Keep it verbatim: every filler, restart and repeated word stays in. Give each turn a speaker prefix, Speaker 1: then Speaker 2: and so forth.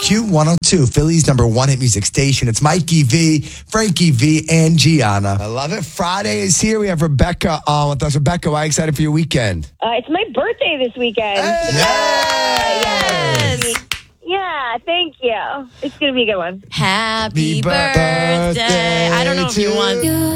Speaker 1: Q one oh two, Philly's number one hit music station. It's Mikey V, Frankie V, and Gianna. I love it. Friday is here. We have Rebecca on with us. Rebecca, why are you excited for your weekend?
Speaker 2: Uh, it's my birthday this weekend.
Speaker 1: Hey!
Speaker 2: Yes! Yeah, thank you. It's going to be a good one.
Speaker 3: Happy
Speaker 1: Happy
Speaker 3: birthday.
Speaker 1: birthday
Speaker 3: I don't know if you
Speaker 1: to
Speaker 3: want...